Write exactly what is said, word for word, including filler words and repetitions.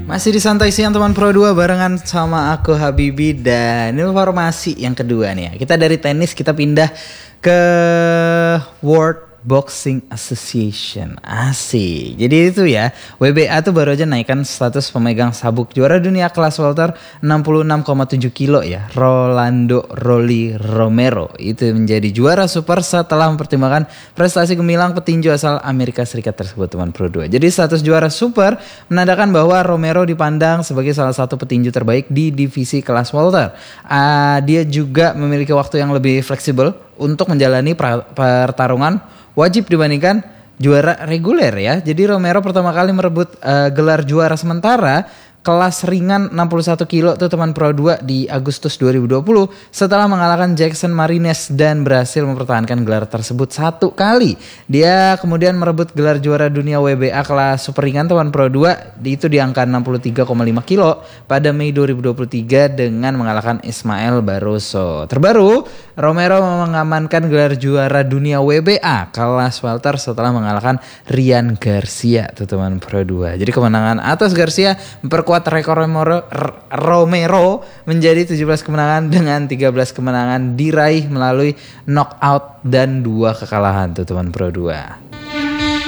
Masih di Santai Siang teman Pro dua barengan sama aku Habibi dan informasi yang kedua nih ya. Kita dari tenis kita pindah ke World Boxing Association. Asik. Jadi itu ya, W B A tuh baru aja naikkan status pemegang sabuk juara dunia kelas welter enam puluh enam koma tujuh kilo ya. Rolando Rolly Romero itu menjadi juara super setelah mempertimbangkan prestasi gemilang petinju asal Amerika Serikat tersebut teman Pro dua. Jadi status juara super menandakan bahwa Romero dipandang sebagai salah satu petinju terbaik di divisi kelas welter. Uh, dia juga memiliki waktu yang lebih fleksibel untuk menjalani pra- pertarungan wajib dibandingkan juara reguler ya. Jadi Romero pertama kali merebut uh, gelar juara sementara kelas ringan enam puluh satu kilo tuh teman Pro dua di Agustus dua ribu dua puluh setelah mengalahkan Jackson Martinez dan berhasil mempertahankan gelar tersebut satu kali. Dia kemudian merebut gelar juara dunia W B A kelas super ringan teman Pro dua itu di angka enam puluh tiga koma lima kilo pada Mei dua ribu dua puluh tiga dengan mengalahkan Ismael Barroso. Terbaru, Romero mengamankan gelar juara dunia W B A kelas welter setelah mengalahkan Ryan Garcia tuh teman Pro dua. Jadi kemenangan atas Garcia memperkuat kuat rekor Romero, Romero menjadi tujuh belas kemenangan dengan tiga belas kemenangan diraih melalui knockout dan dua kekalahan tuh teman Pro dua.